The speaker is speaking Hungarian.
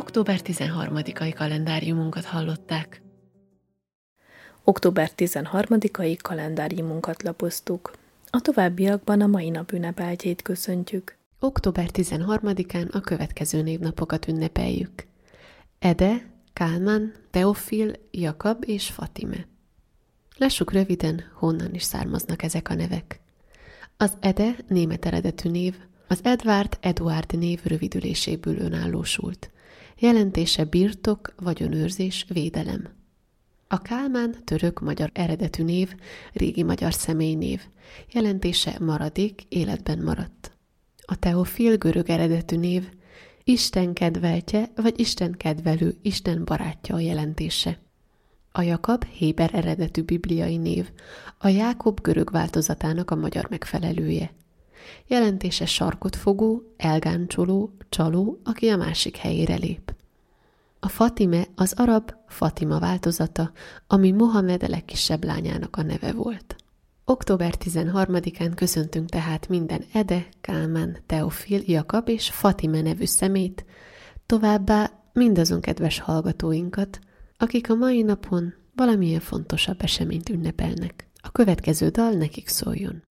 Október 13-ai kalendáriumunkat hallották. Október 13-ai kalendáriumunkat lapoztuk. A továbbiakban a mai nap ünnepeltjét köszöntjük. Október 13-án a következő névnapokat ünnepeljük. Ede, Kálmán, Teofil, Jakab és Fatime. Lássuk röviden, honnan is származnak ezek a nevek. Az Ede német eredetű név, az Eduard név rövidüléséből önállósult. Jelentése birtok, vagyonőrzés, védelem. A Kálmán török-magyar eredetű név, régi magyar személynév. Jelentése maradék, életben maradt. A Teofil görög eredetű név, Isten kedveltje vagy Isten kedvelő, Isten barátja a jelentése. A Jakab héber eredetű bibliai név, a Jákob görög változatának a magyar megfelelője. Jelentése sarkot fogó, elgáncsoló, csaló, aki a másik helyére lép. A Fatime az arab Fatima változata, ami Mohamed legkisebb lányának a neve volt. Október 13-án köszöntünk tehát minden Ede, Kálmán, Teofil, Jakab és Fatime nevű személyt, továbbá mindazon kedves hallgatóinkat, akik a mai napon valamilyen fontosabb eseményt ünnepelnek. A következő dal nekik szóljon.